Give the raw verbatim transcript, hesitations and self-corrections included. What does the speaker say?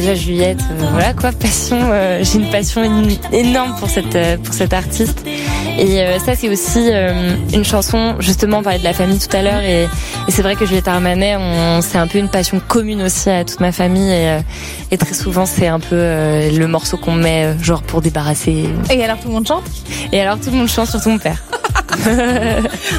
Déjà Juliette, euh, voilà quoi, passion. Euh, j'ai une passion énorme pour cette euh, pour cette artiste. Et euh, ça c'est aussi euh, une chanson. Justement, on parlait de la famille tout à l'heure, et, et c'est vrai que Juliette Armanet, on, c'est un peu une passion commune aussi à toute ma famille. Et, euh, et très souvent, c'est un peu euh, le morceau qu'on met euh, genre pour débarrasser. Et alors tout le monde chante ? Et alors tout le monde chante, surtout mon père.